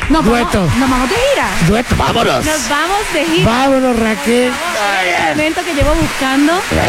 Dueto. Nos vamos de gira. Dueto, vámonos. Nos vamos de gira. Vámonos, Raquel. Es el momento que llevo buscando.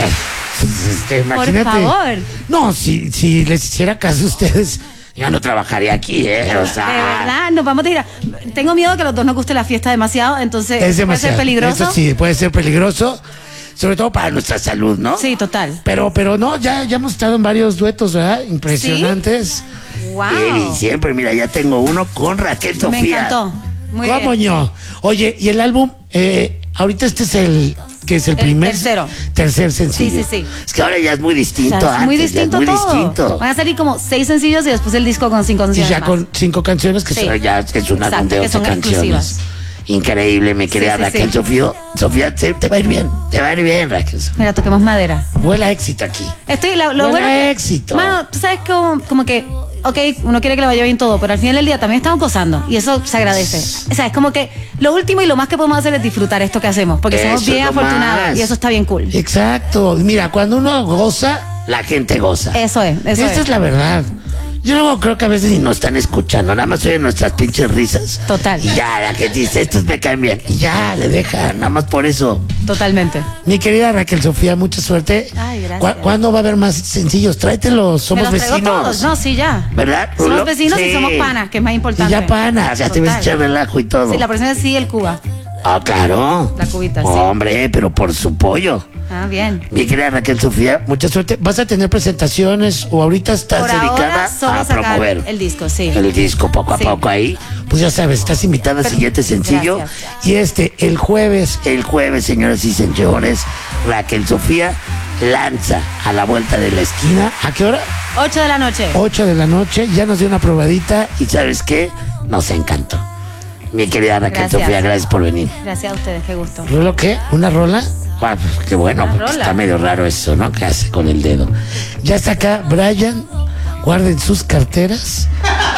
Imagínate. Por favor. No, si les hiciera caso a ustedes, ya no trabajaría aquí, o sea. De verdad, nos vamos de gira. Tengo miedo que a los dos nos guste la fiesta demasiado, entonces Es demasiado. puede ser peligroso. Eso sí, puede ser peligroso, sobre todo para nuestra salud, ¿no? Sí, total. Pero no, ya hemos estado en varios duetos, ¿verdad? Impresionantes. Wow. Y siempre, mira, ya tengo uno con Raquel Sofía. Me encantó. Muy ¿Cómo bien. no? Oye, y el álbum, ahorita este es el primer tercer sencillo. Sí, sí, sí. Es que ahora ya es muy distinto. O sea, es muy antes, ya distinto es muy todo. distinto. Van a salir como 6 sencillos y después el disco con 5 Y canciones ya más. con 5 canciones que Sí. son- Ya es un álbum Exacto, de que 11 son canciones. exclusivas. Increíble, mi querida Sí, sí, Raquel sí. Sofía. Sofía, te va a ir bien. Te va a ir bien, Raquel Sofía. Mira, toquemos madera. vuela éxito aquí. Lo bueno que- éxito. Mano, tú sabes como que, ok, uno quiere que le vaya bien todo, pero al final del día también estamos gozando y eso se agradece. O sea, es como que lo último y lo más que podemos hacer es disfrutar esto que hacemos, porque somos Eso bien es lo afortunados más. y eso está bien cool. Exacto. Mira, cuando uno goza, La gente goza. Eso es, eso esta es. es la verdad. Yo luego creo que a veces ni nos están escuchando, nada más oyen nuestras pinches risas. Total. Y ya, la que dice, estos me caen bien. Y ya, le dejan, nada más por eso. Totalmente. Mi querida Raquel Sofía, mucha suerte. Ay, gracias. ¿Cuándo va a haber más sencillos? Tráetelos, somos Me los traigo vecinos. todos. No, sí, ya. ¿Verdad, Somos Rulo? vecinos Sí. y somos panas, que es más Y importante. ya panas. Ya te ves Total. echar relajo y todo. Sí, la próxima es sí, el Cuba. Ah, claro. La cubita, sí. Hombre, pero por su pollo. Ah, bien. Mi querida Raquel Sofía, Mucha suerte. ¿Vas a tener presentaciones o ahorita estás Por dedicada ahora solo a sacar promover el disco, sí. el disco poco a Sí. poco ahí? Pues ya sabes, estás invitada Cada siguiente sencillo. Gracias. y el jueves. El jueves, señoras y señores, Raquel Sofía lanza a la vuelta de la esquina. ¿A qué hora? 8 de la noche. 8 de la noche. Ya nos dio una probadita. ¿Y sabes qué? Nos encantó. Mi querida Raquel Gracias. Sofía, gracias por venir. Gracias a ustedes, qué gusto. ¿Rulo qué? ¿Una rola? Ah, pues, qué bueno, Una porque rola. está medio raro eso, ¿no? ¿Qué hace con el dedo? Ya está acá Brian. Guarden sus carteras.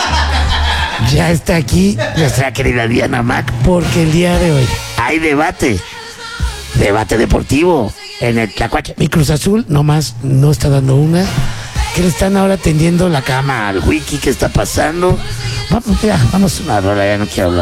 Ya está aquí. Nuestra querida Diana Mac. Porque el día de hoy, Hay debate. Debate deportivo en el Tlacuache. mi Cruz Azul nomás no está dando una. Que le están ahora tendiendo la cama. Al wiki, ¿qué está pasando? Vamos, ya, vamos. Una rola, ya no quiero hablar.